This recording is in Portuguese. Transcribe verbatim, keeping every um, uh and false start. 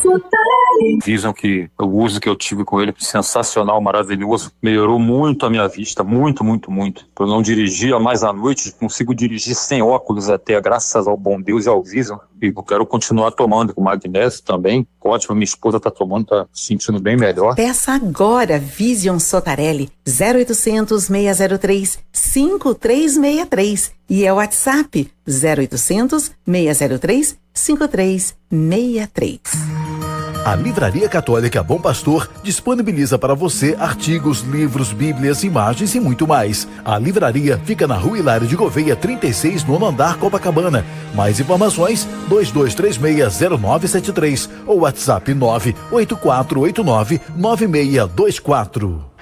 Vision, que o uso que eu tive com ele, sensacional, maravilhoso, melhorou muito a minha vista, muito, muito, muito. Eu não dirigia mais à noite, consigo dirigir sem óculos até, graças ao bom Deus e ao Vision. E eu quero continuar tomando com magnésio também. Ótimo, minha esposa tá tomando, tá se sentindo bem melhor. Peça agora Vision Sotarelli, zero oitocentos, seis zero três, cinco três seis três. E é o WhatsApp, zero oitocentos, seis zero três, cinco três seis três. A Livraria Católica Bom Pastor disponibiliza para você artigos, livros, bíblias, imagens e muito mais. A livraria fica na Rua Hilário de Gouveia, trinta e seis, nono andar, Copacabana. Mais informações, dois dois três seis, zero nove sete três ou WhatsApp nove oito quatro oito nove, nove seis dois quatro.